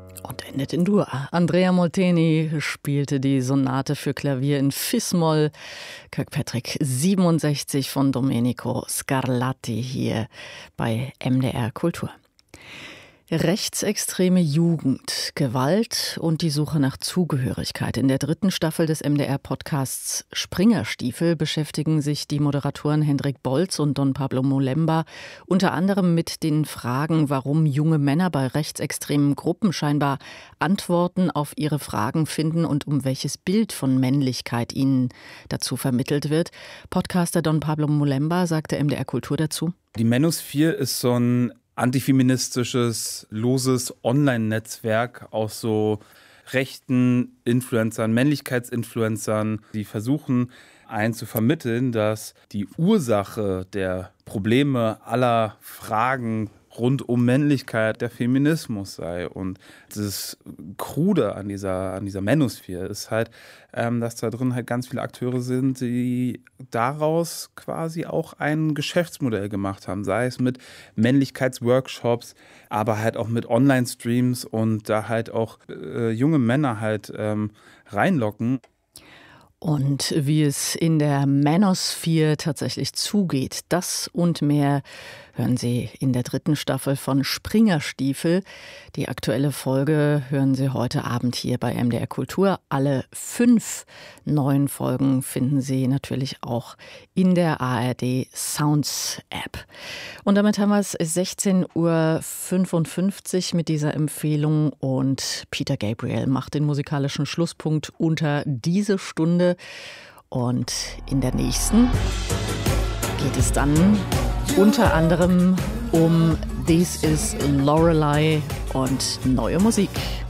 Und endet in Dur. Andrea Molteni spielte die Sonate für Klavier in Fis-Moll. Kirkpatrick 67 von Domenico Scarlatti hier bei MDR Kultur. Rechtsextreme Jugend, Gewalt und die Suche nach Zugehörigkeit. In der 3. Staffel des MDR-Podcasts Springerstiefel beschäftigen sich die Moderatoren Hendrik Bolz und Don Pablo Molemba unter anderem mit den Fragen, warum junge Männer bei rechtsextremen Gruppen scheinbar Antworten auf ihre Fragen finden und um welches Bild von Männlichkeit ihnen dazu vermittelt wird. Podcaster Don Pablo Molemba sagte MDR Kultur dazu: Die Manosphere ist so ein antifeministisches, loses Online-Netzwerk aus so rechten Influencern, Männlichkeitsinfluencern, die versuchen, einen zu vermitteln, dass die Ursache der Probleme aller Fragen rund um Männlichkeit der Feminismus sei. Und das Krude an dieser Manosphere ist halt, dass da drin halt ganz viele Akteure sind, die daraus quasi auch ein Geschäftsmodell gemacht haben. Sei es mit Männlichkeitsworkshops, aber halt auch mit Online-Streams und da halt auch junge Männer halt reinlocken. Und wie es in der Manosphere tatsächlich zugeht, das und mehr hören Sie in der 3. Staffel von Springerstiefel. Die aktuelle Folge hören Sie heute Abend hier bei MDR Kultur. Alle 5 neuen Folgen finden Sie natürlich auch in der ARD Sounds App. Und damit haben wir es 16:55 Uhr mit dieser Empfehlung und Peter Gabriel macht den musikalischen Schlusspunkt unter diese Stunde. Und in der nächsten geht es dann unter anderem um This is Lorelei und neue Musik.